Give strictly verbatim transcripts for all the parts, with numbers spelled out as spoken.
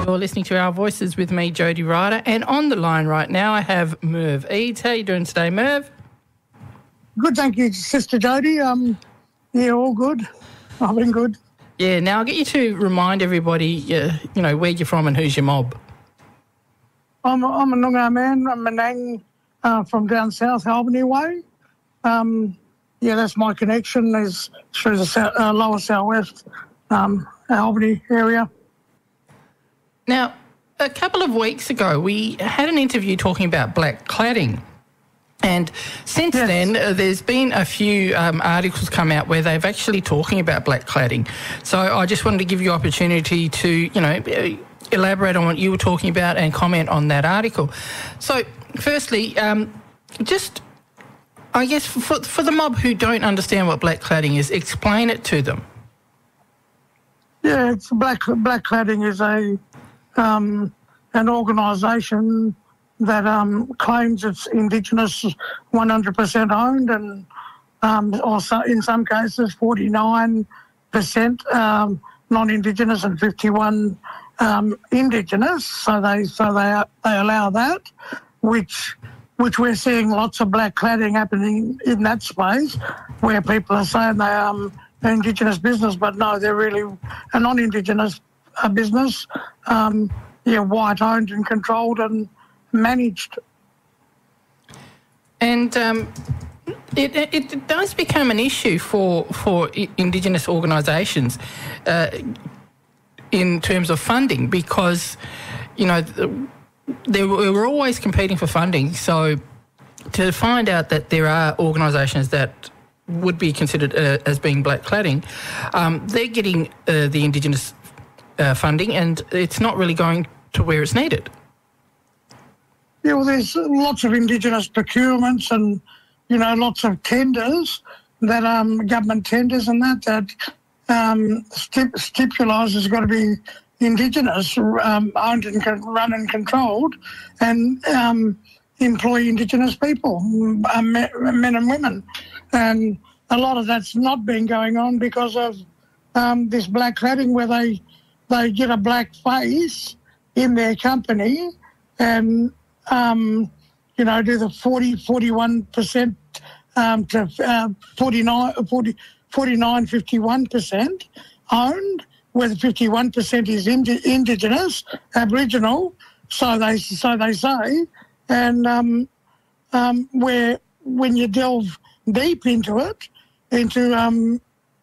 You're listening to Our Voices with me, Jody Ryder, and on the line right now I have Merv Eads. How are you doing today, Merv? Good, thank you, Sister Jody. Um, yeah, all good. I've been good. Yeah, now I'll get you to remind everybody, uh, you know, where you're from and who's your mob. I'm, I'm a Noongar man. I'm a Menang uh, from down south, Albany way. Um, yeah, that's my connection, is through the south, uh, lower southwest um, Albany area. Now, a couple of weeks ago, we had an interview talking about black cladding. And since yes. then, uh, there's been a few um, articles come out where they've actually talking about black cladding. So I just wanted to give you opportunity to, you know, elaborate on what you were talking about and comment on that article. So, firstly, um, just, I guess, for, for the mob who don't understand what black cladding is, explain it to them. Yeah, it's black black cladding is a um, an organisation that um, claims it's Indigenous one hundred percent owned, and um, also in some cases forty-nine percent um, non-Indigenous and fifty-one um, Indigenous. So they so they they allow that, which which we're seeing lots of black cladding happening in that space, where people are saying they um Indigenous business, but no, they're really a non-Indigenous uh, business. Um, yeah, white owned and controlled and managed. And um, it, it, it does become an issue for for Indigenous organisations uh, in terms of funding, because, you know, they were, we're always competing for funding. So to find out that there are organisations that would be considered uh, as being black cladding, um, they're getting uh, the Indigenous uh, funding, and it's not really going to where it's needed. Yeah, well, there's lots of Indigenous procurements and, you know, lots of tenders that, um, government tenders and that, that um, stip- stipulise has got to be Indigenous, um, owned and con- run and controlled, and um, employ Indigenous people, um, men and women. And a lot of that's not been going on because of um, this black cladding, where they they get a black face in their company and, um, you know, do the forty, forty-one percent um, to uh, forty-nine, forty, forty-nine, fifty-one percent owned, where the fifty-one percent is indi- Indigenous, Aboriginal, so they so they say, and um, um, where when you delve deep into it, into um,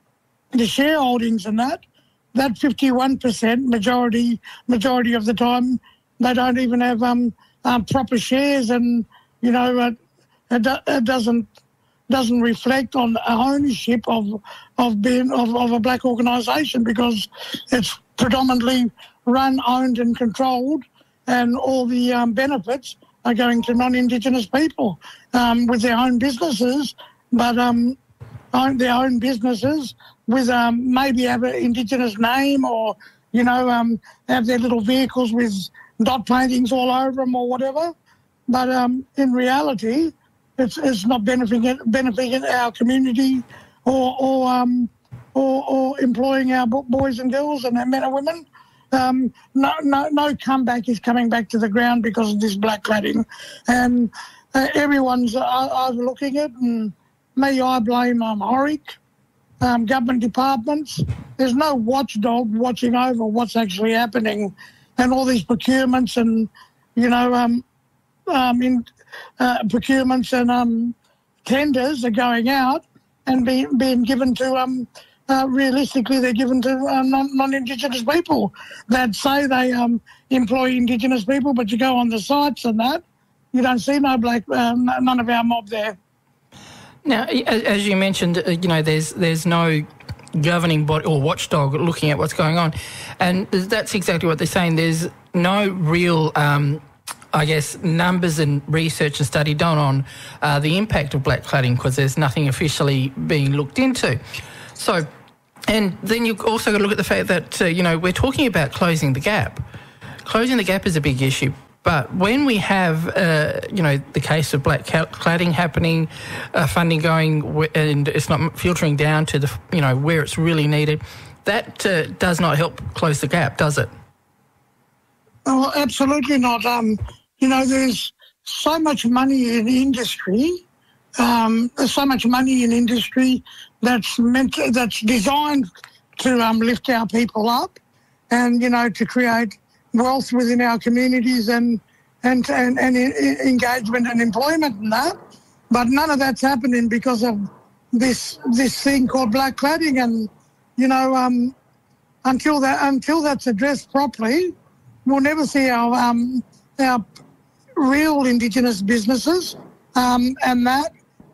the shareholdings and that, that fifty-one percent majority majority of the time they don't even have um, um proper shares, and you know it, it, do, it doesn't doesn't reflect on ownership of of being of, of a black organisation, because it's predominantly run, owned and controlled, and all the um, benefits are going to non-Indigenous people um, with their own businesses, but um, own their own businesses with um, maybe have an Indigenous name, or, you know, um, have their little vehicles with dot paintings all over them or whatever. But um, in reality, it's it's not benefiting benefiting our community, or or um or, or employing our boys and girls and our men and women. Um, no, no, no comeback is coming back to the ground because of this black cladding, and uh, everyone's uh, overlooking it. And me, I blame um, Horick, um, government departments. There's no watchdog watching over what's actually happening, and all these procurements and, you know, um, um, in uh, procurements and um, tenders are going out and be, being given to um. Uh, realistically, they're given to uh, non, non-Indigenous people that say they um, employ Indigenous people, but you go on the sites and that, you don't see no black, uh, none of our mob there. Now, as you mentioned, uh, you know, there's there's no governing body or watchdog looking at what's going on, and that's exactly what they're saying. There's no real, um, I guess, numbers and research and study done on uh, the impact of black cladding, because there's nothing officially being looked into. So. And then you've also got to look at the fact that, uh, you know, we're talking about closing the gap. Closing the gap is a big issue. But when we have, uh, you know, the case of black cladding happening, uh, funding going, and it's not filtering down to the, you know, where it's really needed, that uh, does not help close the gap, does it? Oh, absolutely not. Um, you know, there's so much money in industry. Um, there's so much money in industry that's meant to, that's designed to um, lift our people up, and you know, to create wealth within our communities and and and, and engagement and employment and that. But none of that's happening because of this this thing called black cladding, and you know, um, until that until that's addressed properly, we'll never see our um, our real Indigenous businesses um, and that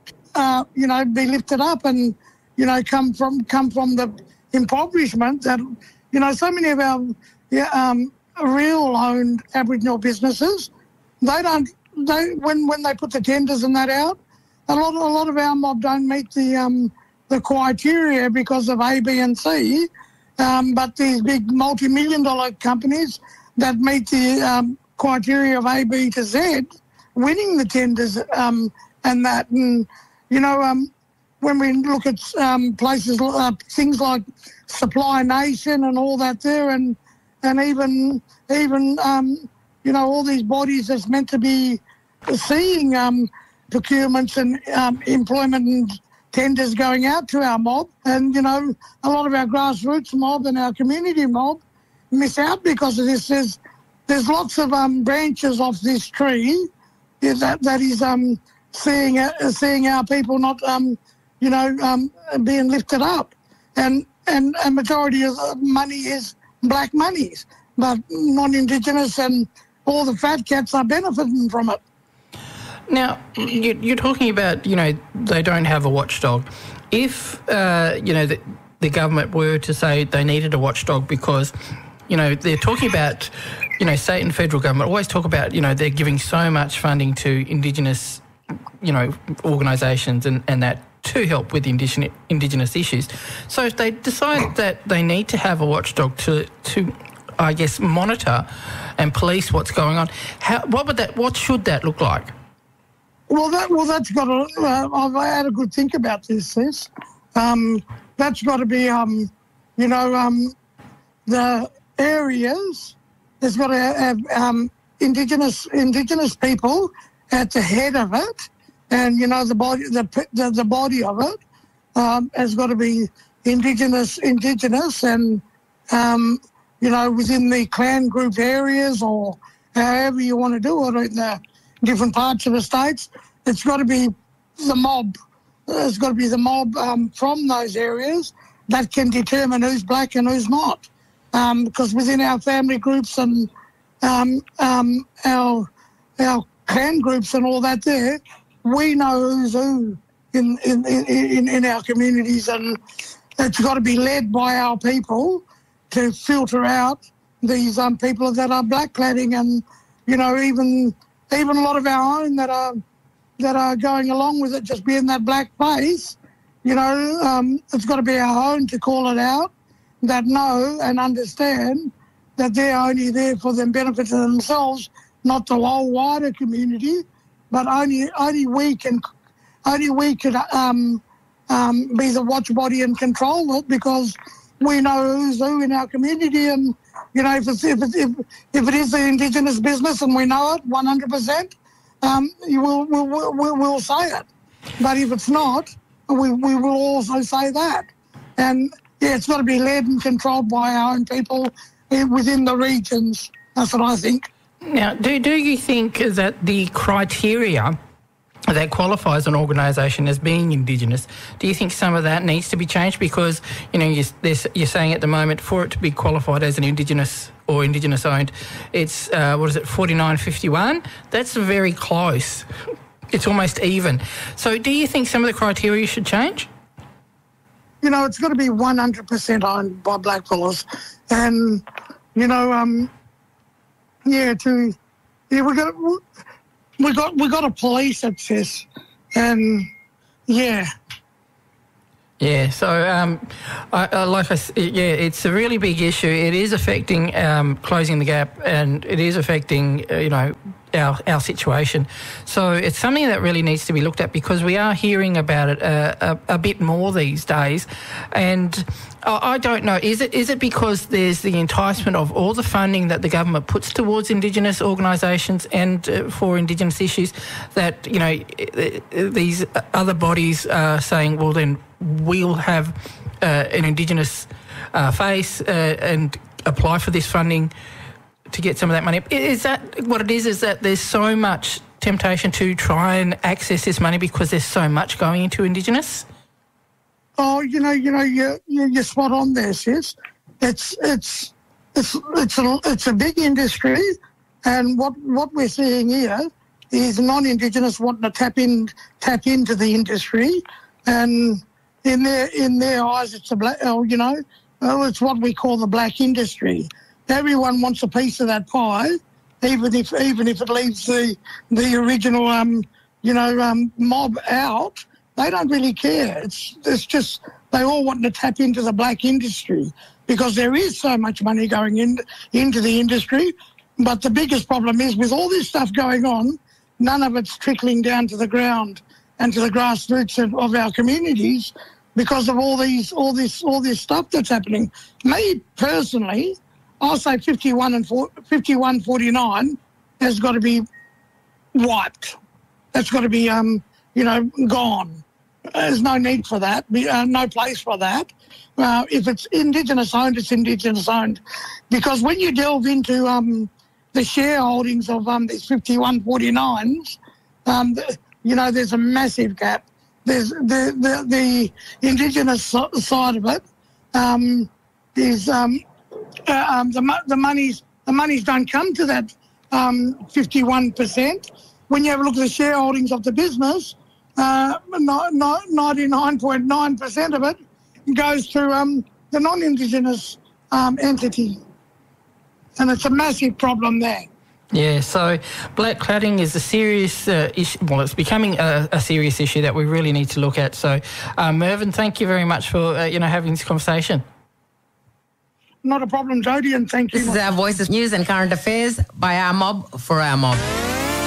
uh, you know, be lifted up and you know come from come from the impoverishment that you know so many of our yeah, um, real owned Aboriginal businesses, they don't they when when they put the tenders and that out, a lot a lot of our mob don't meet the um, the criteria because of A, B, and C. Um, but these big multi-million dollar companies that meet the um, criteria of A, B to Z, winning the tenders um, and that. And, you know, um, when we look at um, places, uh, things like Supply Nation and all that there, and and even, even um, you know, all these bodies that's meant to be seeing um, procurements and um, employment and tenders going out to our mob. And, you know, a lot of our grassroots mob and our community mob miss out because of this. There's, there's lots of um, branches off this tree that that is um, seeing uh, seeing our people not, um, you know, um, being lifted up. And, and a majority of money is black monies, but non-Indigenous and all the fat cats are benefiting from it. Now, you're talking about, you know, they don't have a watchdog. If, uh, you know, the, the government were to say they needed a watchdog because, you know, they're talking about, you know, state and federal government always talk about, you know, they're giving so much funding to Indigenous, you know, organisations and, and that to help with Indigenous, Indigenous issues. So if they decide that they need to have a watchdog to, to I guess, monitor and police what's going on, how, what would that, what should that look like? Well, that well, that's got to. Uh, I've had a good think about this. This, um, that's got to be, um, you know, um, the areas. There's got to have um, Indigenous Indigenous people at the head of it, and you know the body the the, the body of it um, has got to be Indigenous Indigenous, and um, you know within the clan group areas or however you want to do it in the different parts of the states, it's got to be the mob. It's got to be the mob um, from those areas that can determine who's black and who's not. Um, because within our family groups and um, um, our our clan groups and all that there, we know who's who in in, in, in our communities, and it's got to be led by our people to filter out these um, people that are black cladding, and you know even. Even a lot of our own that are that are going along with it, just being that black face, you know, um, it's got to be our own to call it out, that know and understand that they're only there for the benefit of themselves, not the whole wider community, but only only we can only we can um, um, be the watch body and control it, because we know who's who in our community. And you know, if, it's, if, it, if, if it is the Indigenous business and we know it one hundred percent, um, you will, we'll, we'll, we'll say it. But if it's not, we, we will also say that. And, yeah, it's got to be led and controlled by our own people within the regions. That's what I think. Now, do, do you think that the criteria that qualifies an organisation as being Indigenous, do you think some of that needs to be changed? Because, you know, you're, you're saying at the moment for it to be qualified as an Indigenous or Indigenous owned, it's, uh, what is it, forty-nine fifty-one? That's very close. It's almost even. So do you think some of the criteria should change? You know, it's got to be one hundred percent owned by blackfellas. And, you know, um, yeah, to, yeah, we've got to, We got we got a police access, and yeah, yeah. So, um, I, I, like I, yeah, it's a really big issue. It is affecting um, closing the gap, and it is affecting uh, you know our, our situation. So it's something that really needs to be looked at, because we are hearing about it uh, a, a bit more these days. And I don't know, is it is it because there's the enticement of all the funding that the government puts towards Indigenous organisations and uh, for Indigenous issues that, you know, these other bodies are saying, well, then we'll have uh, an Indigenous uh, face uh, and apply for this funding to get some of that money? Is that what it is, is that there's so much temptation to try and access this money because there's so much going into Indigenous? Oh, you know, you know, you're, you're spot on there, sis. It's it's it's it's a it's a big industry, and what what we're seeing here is non-Indigenous wanting to tap in tap into the industry, and in their in their eyes, it's a black. Oh, you know, oh, it's what we call the black industry. Everyone wants a piece of that pie, even if even if it leaves the the original um you know um mob out. They don't really care. It's it's just they all want to tap into the black industry because there is so much money going in into the industry. But the biggest problem is with all this stuff going on, none of it's trickling down to the ground and to the grassroots of, of our communities because of all these all this all this stuff that's happening. Me personally, I'll say fifty-one and fifty-one forty-nine has got to be wiped. That's got to be um you know gone. There's no need for that, uh, no place for that. Uh, if it's Indigenous owned, it's Indigenous owned. Because when you delve into um, the shareholdings of um, these fifty-one forty-nines, um, the, you know, there's a massive gap. There's the the, the Indigenous so- side of it um, is um, uh, um, the the monies the monies don't come to that um, fifty-one percent. When you have a look at the shareholdings of the business, Uh, ninety-nine point nine percent of it goes to um, the non-Indigenous um, entity. And it's a massive problem there. Yeah, so black cladding is a serious uh, issue. Well, it's becoming a, a serious issue that we really need to look at. So, uh, Mervyn, thank you very much for uh, you know having this conversation. Not a problem, Jodie, and thank you. This is our Voice of News and Current Affairs by Our Mob for Our Mob.